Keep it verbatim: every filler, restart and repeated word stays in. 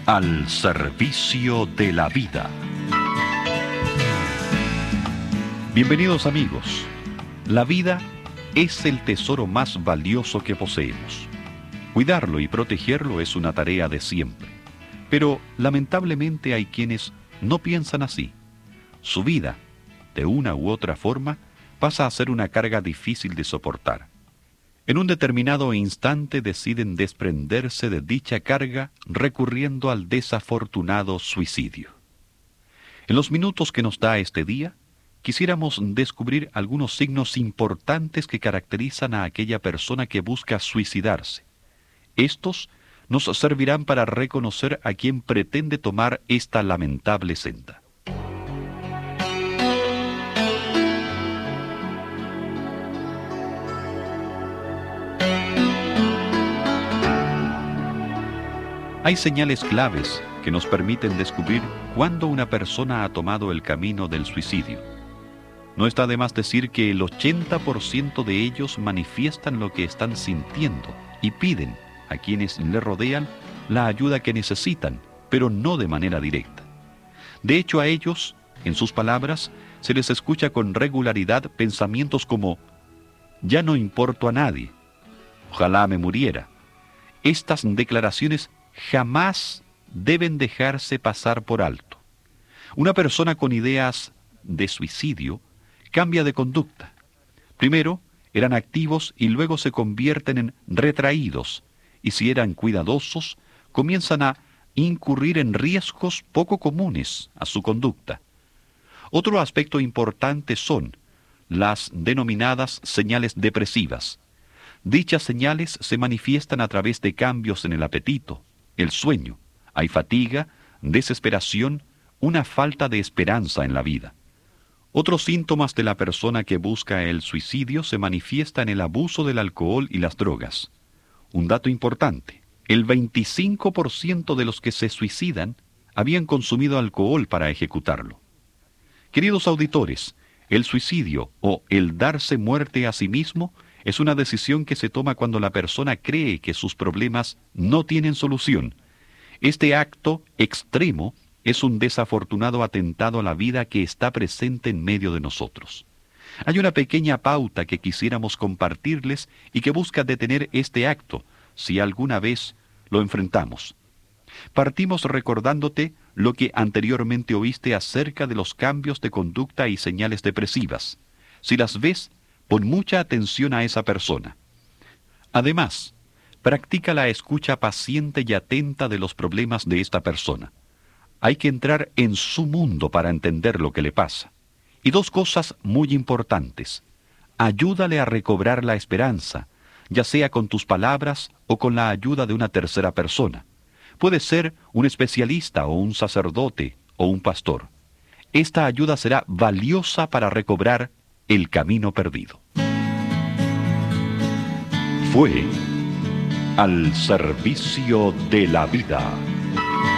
Al servicio de la vida. Bienvenidos amigos. La vida es el tesoro más valioso que poseemos. Cuidarlo y protegerlo es una tarea de siempre. Pero lamentablemente hay quienes no piensan así. Su vida, de una u otra forma, pasa a ser una carga difícil de soportar. En un determinado instante deciden desprenderse de dicha carga recurriendo al desafortunado suicidio. En los minutos que nos da este día, quisiéramos descubrir algunos signos importantes que caracterizan a aquella persona que busca suicidarse. Estos nos servirán para reconocer a quien pretende tomar esta lamentable senda. Hay señales claves que nos permiten descubrir cuándo una persona ha tomado el camino del suicidio. No está de más decir que el ochenta por ciento de ellos manifiestan lo que están sintiendo y piden a quienes le rodean la ayuda que necesitan, pero no de manera directa. De hecho, a ellos, en sus palabras, se les escucha con regularidad pensamientos como: «Ya no importo a nadie», «Ojalá me muriera». Estas declaraciones jamás deben dejarse pasar por alto. Una persona con ideas de suicidio cambia de conducta. Primero eran activos y luego se convierten en retraídos, y si eran cuidadosos, comienzan a incurrir en riesgos poco comunes a su conducta. Otro aspecto importante son las denominadas señales depresivas. Dichas señales se manifiestan a través de cambios en el apetito, el sueño. Hay fatiga, desesperación, una falta de esperanza en la vida. Otros síntomas de la persona que busca el suicidio se manifiestan en el abuso del alcohol y las drogas. Un dato importante: el veinticinco por ciento de los que se suicidan habían consumido alcohol para ejecutarlo. Queridos auditores, el suicidio o el darse muerte a sí mismo es una decisión que se toma cuando la persona cree que sus problemas no tienen solución. Este acto extremo es un desafortunado atentado a la vida que está presente en medio de nosotros. Hay una pequeña pauta que quisiéramos compartirles y que busca detener este acto, si alguna vez lo enfrentamos. Partimos recordándote lo que anteriormente oíste acerca de los cambios de conducta y señales depresivas. Si las ves, pon mucha atención a esa persona. Además, practica la escucha paciente y atenta de los problemas de esta persona. Hay que entrar en su mundo para entender lo que le pasa. Y dos cosas muy importantes: ayúdale a recobrar la esperanza, ya sea con tus palabras o con la ayuda de una tercera persona. Puede ser un especialista o un sacerdote o un pastor. Esta ayuda será valiosa para recobrar el camino perdido. Fue Al servicio de la vida.